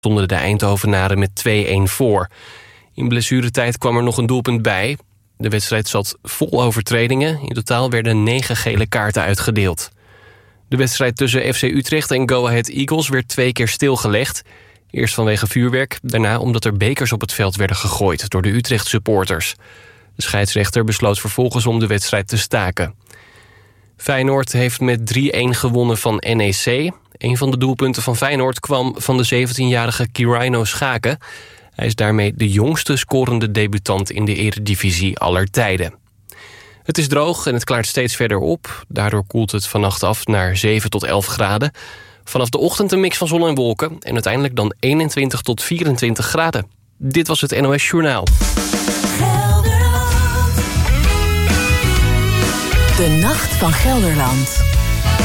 stonden de Eindhovenaren met 2-1 voor. In blessuretijd kwam er nog een doelpunt bij. De wedstrijd zat vol overtredingen. In totaal werden 9 gele kaarten uitgedeeld. De wedstrijd tussen FC Utrecht en Go Ahead Eagles werd 2 keer stilgelegd. Eerst vanwege vuurwerk, daarna omdat er bekers op het veld werden gegooid door de Utrecht-supporters. De scheidsrechter besloot vervolgens om de wedstrijd te staken. Feyenoord heeft met 3-1 gewonnen van NEC. Een van de doelpunten van Feyenoord kwam van de 17-jarige Kiraino Schaken. Hij is daarmee de jongste scorende debutant in de Eredivisie aller tijden. Het is droog en het klaart steeds verder op. Daardoor koelt het vannacht af naar 7 tot 11 graden. Vanaf de ochtend een mix van zon en wolken en uiteindelijk dan 21 tot 24 graden. Dit was het NOS Journaal. De Nacht van Gelderland.